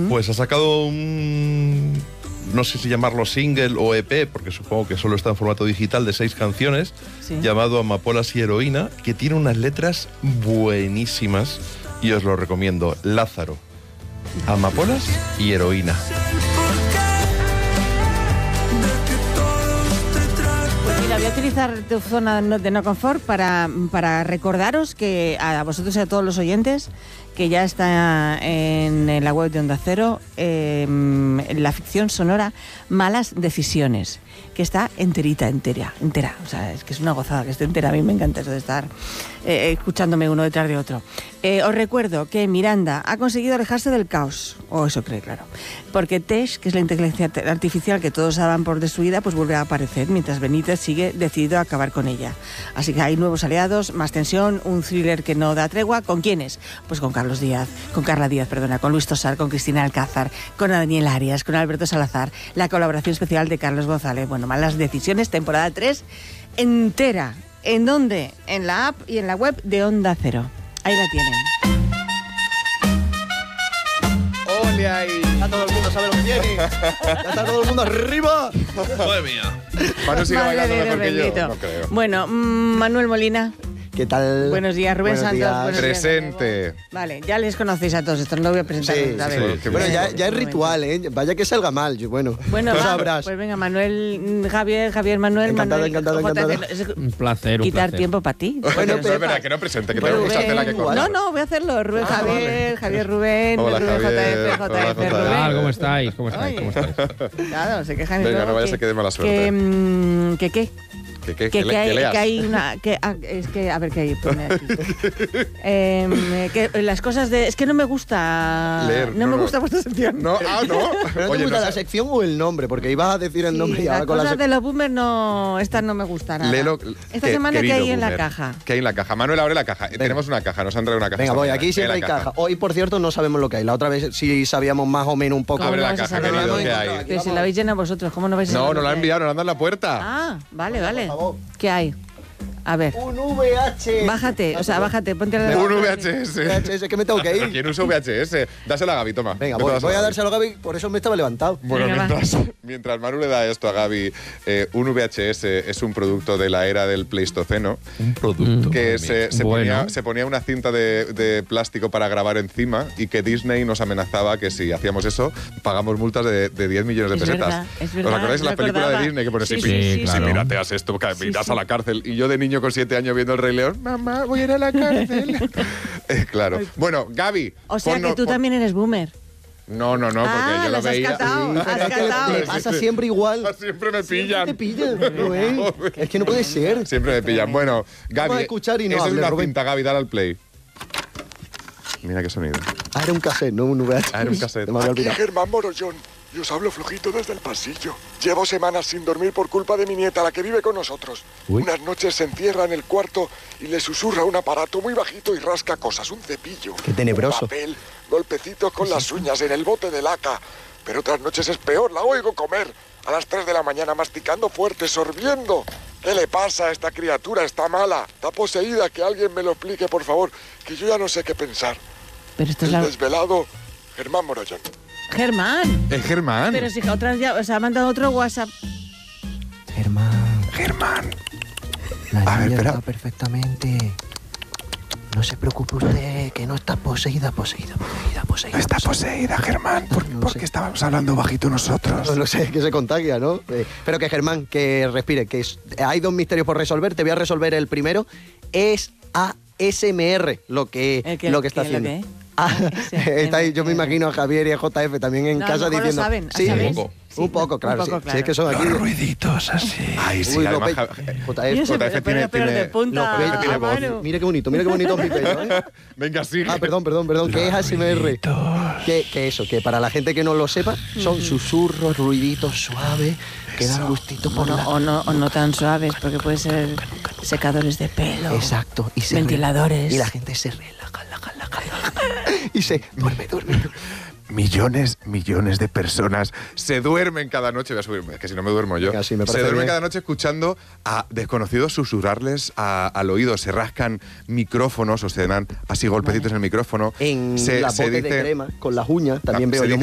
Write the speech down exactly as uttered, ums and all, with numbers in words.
Uh-huh. Pues ha sacado un... no sé si llamarlo single o E P, porque supongo que solo está en formato digital, de seis canciones, sí. llamado Amapolas y Heroína, que tiene unas letras buenísimas y os lo recomiendo. Lázaro, Amapolas y Heroína. Pues mira, voy a utilizar tu zona de no confort para, para recordaros que a vosotros y a todos los oyentes que ya está en, en la web de Onda Cero eh, la ficción sonora Malas Decisiones, que está enterita, entera, entera. O sea, es que es una gozada que esté entera. A mí me encanta eso de estar eh, escuchándome uno detrás de otro. Eh, os recuerdo que Miranda ha conseguido alejarse del caos, o eso cree, claro, porque Tesh, que es la inteligencia artificial que todos daban por destruida, pues vuelve a aparecer, mientras Benítez sigue decidido a acabar con ella. Así que hay nuevos aliados, más tensión, un thriller que no da tregua. ¿Con quiénes? Pues con Carlos Díaz, con Carla Díaz, perdona, con Luis Tosar, con Cristina Alcázar, con Daniel Arias, con Alberto Salazar, la colaboración especial de Carlos González. Bueno, Malas Decisiones, temporada tres, entera. ¿En dónde? En la app y en la web de Onda Cero. Ahí la tienen. ¡Ole ahí! Ya todo el mundo sabe lo que tiene. Ya está todo el mundo arriba. ¡Madre mía! Manu sigue bailando mejor que yo. No creo. Bueno, mmm, Manuel Molina. ¿Qué tal? Buenos días, Rubén buenos Santos. Días. Buenos Presente. Días, vale, ya les conocéis a todos estos, no voy a presentar. Sí, a sí, ver, sí, bueno, ya, ya es ritual, ¿eh? Vaya que salga mal, yo, bueno. Bueno, tú va, sabrás. Pues venga, Manuel, Javier, Javier, Manuel, encantado, Manuel. Encantado, encantado, encantado. Un placer, un Quitar placer. tiempo para ti. Bueno, pero es verdad que no presente, que Rubén, tengo mucha tela que cortar. No, no, voy a hacerlo. Rubén, Ah, Javier, vale. Javier, Rubén, Hola, Rubén, Javier. J F, Hola, J F, J F. Rubén. ¿Cómo estáis? ¿Cómo estáis? Oye. ¿Cómo estáis? Claro, se quejan y Venga, todo. no vayas a que dé mala suerte. Que, mm, que qué. ¿Qué, qué, Que, que, que, hay, que leas? que hay una... Que, ah, es que, a ver, ¿qué hay? Pone aquí. eh, que las cosas de... Es que no me gusta... Leer, no, no, me no. gusta vuestra sección. No, ah, no. ¿Pero Oye, te gusta no la sé. sección o el nombre? Porque ibas a decir el Sí, nombre y las ahora con la cosas sección. de los boomers no... Estas no me gustan nada. Léelo. Esta Que- semana, ¿qué querido hay en la boomer, caja? ¿Qué hay en la caja? Manuel, abre la caja. Tenemos una caja, nos han traído una caja. Venga, esta voy, mañana. aquí siempre hay Lee la caja. Hoy, por cierto, no sabemos lo que hay. La otra vez sí sabíamos más o menos un poco. Abre no la vais a caja, saber? querido, Vamos, ¿qué vamos, hay? Que si la habéis llenado vosotros, ¿cómo no vais a No, saber no lo la que han hay? enviado, nos la han dado en la puerta. Ah, vale, vale. Por favor. ¿Qué hay? A ver, Un V H S. bájate, o sea, bájate, ponte la... Un V H S. V H S, que me tengo que ir. ¿Quién usa V H S? Dáselo a Gaby, toma. Venga, Vete voy, dáselo voy a Gaby. dárselo a Gaby, por eso me estaba levantado. Bueno, Venga, va. mientras, mientras Manu le da esto a Gaby, eh, un V H S es un producto de la era del Pleistoceno. Un producto. Que se, se, Bueno. ponía, se ponía una cinta de, de plástico para grabar encima y que Disney nos amenazaba que si hacíamos eso, pagamos multas de, de diez millones de Es pesetas. verdad, es verdad, ¿Os acordáis de la película recordaba. de Disney que pone Sí, si, sí, pi- sí, si claro. pirateas esto, que Sí, irás sí. a la cárcel? Y yo de niño con siete años viendo El Rey León, mamá, voy a ir a la cárcel. Eh, claro. Bueno, Gaby. O sea, ponnos- que tú pon- también eres boomer. No, no, no, porque Ah, yo lo las has veía. catado, Sí, has pero es que le- catado. le pasa siempre igual. Siempre me pillan. Te pillan, Rubén. Es que no puede ser. Siempre me pillan. Bueno, Gaby. Vamos a escuchar y no esa es hable, una Rubén. cinta, Gaby, dale al play. Mira qué sonido. Ah, era un cassette, no un V H S. Ah, era un cassette. Me había Aquí olvidado. Germán Morollón y os hablo flojito desde el pasillo. Llevo semanas sin dormir por culpa de mi nieta, la que vive con nosotros. Uy. Unas noches se encierra en el cuarto y le susurra un aparato muy bajito y rasca cosas, un cepillo. Qué tenebroso. Un papel, golpecitos con las uñas en el bote de laca. Pero otras noches es peor, la oigo comer. A las tres de la mañana masticando fuerte, sorbiendo. ¿Qué le pasa a esta criatura? Está mala, está poseída. Que alguien me lo explique, por favor, que yo ya no sé qué pensar. Pero esto es El la... desvelado Germán Morollón. Germán. Es Germán. Pero si otras ya... O sea, ha mandado otro WhatsApp. Germán, Germán. la A ver, niña espera. está perfectamente. No se preocupe usted, que no está poseída, poseída, poseída, poseída. Está poseída, Germán. ¿Por, No por sé. qué estábamos hablando bajito nosotros? No lo sé, que se contagia, ¿no? Eh, pero que Germán, que respire, que es- hay dos misterios por resolver. Te voy a resolver el primero. Es A S M R lo que, ¿El qué- lo que está qué- lo haciendo. qué? Ah, A S M R. está ahí, yo me imagino a Javier y a J F también en No, a lo casa mejor lo diciendo. saben, sí, ¿sabes? un poco, Sí, un poco, un claro. poco, sí. claro. Sí, es que son aquí. ruiditos así. Ay, sí, Uy, además, lo Ja- pe- Y ese J F, pero- J F pero- tiene- pero de tiene- punta no, tiene a voz. mano. mira qué bonito, mira qué bonito mi pelo, ¿eh? Venga, sigue. Ah, perdón, perdón, perdón, que es A S M R. Que, que eso, que para la gente que no lo sepa, son susurros, ruiditos suaves, que dan gustito O por no, la... o, no, o no tan suaves, porque puede ser secadores de pelo. Exacto. Y se Ventiladores. Y la gente se relaja, relaja, relaja. Y se duerme, duerme, duerme. Millones, millones de personas se duermen cada noche. Voy a subirme, que si no me duermo yo. Venga, sí, me se parece duermen bien. cada noche escuchando a desconocidos susurrarles a- al oído. Se rascan micrófonos o se dan así golpecitos en el micrófono. En se, la se bote dice- de crema, con las uñas, también Ah, veo se yo dice